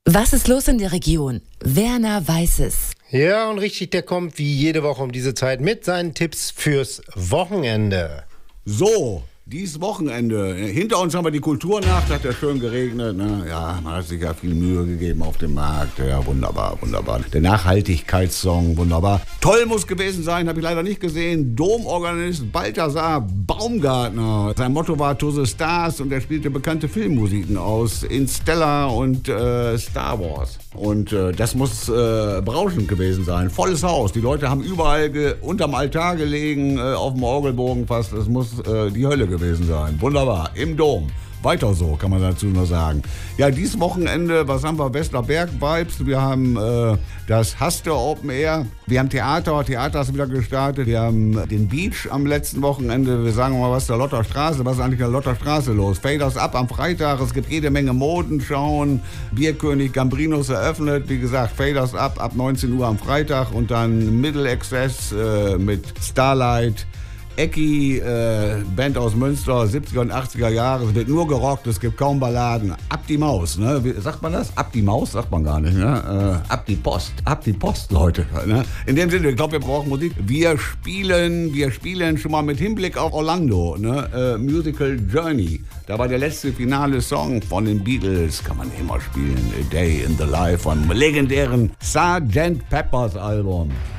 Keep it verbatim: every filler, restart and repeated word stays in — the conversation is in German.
Was ist los in der Region? Werner weiß es. Ja, und richtig, der kommt wie jede Woche um diese Zeit mit seinen Tipps fürs Wochenende. So, dieses Wochenende. Hinter uns haben wir die Kulturnacht, hat ja schön geregnet. Ne? Ja, man hat sich ja viel Mühe gegeben auf dem Markt. Ja, wunderbar, wunderbar. Der Nachhaltigkeitssong, wunderbar. Toll muss gewesen sein, habe ich leider nicht gesehen. Domorganist Balthasar Baumgartner. Sein Motto war To the Stars und er spielte bekannte Filmmusiken aus Interstellar und äh, Star Wars. Und äh, das muss äh, berauschend gewesen sein. Volles Haus. Die Leute haben überall ge- unterm Altar gelegen, äh, auf dem Orgelbogen fast. Das muss äh, die Hölle gewesen sein. Wunderbar. Im Dom. Weiter so, kann man dazu nur sagen. Ja, dieses Wochenende, was haben wir? Westerberg-Vibes. Wir haben äh, das Haste Open Air. Wir haben Theater. Theater ist wieder gestartet. Wir haben den Beach am letzten Wochenende. Wir sagen mal was der Lotter Straße. Was ist eigentlich der Lotter Straße los? Faders Up am Freitag. Es gibt jede Menge Modenschauen. Bierkönig Gambrinus eröffnet. Wie gesagt, Faders Up ab neunzehn Uhr am Freitag. Und dann Middle Access äh, mit Starlight. Ecki, äh, Band aus Münster, siebziger und achtziger Jahre, es wird nur gerockt, es gibt kaum Balladen. Ab die Maus, ne? Wie, sagt man das? Ab die Maus? Sagt man gar nicht, ne? Äh, ab die Post, ab die Post, Leute. Ne? In dem Sinne, ich glaube, wir brauchen Musik. Wir spielen, wir spielen schon mal mit Hinblick auf Orlando, ne? Äh, Musical Journey. Da war der letzte finale Song von den Beatles, kann man immer spielen. A Day in the Life von legendären Sergeant Peppers Album.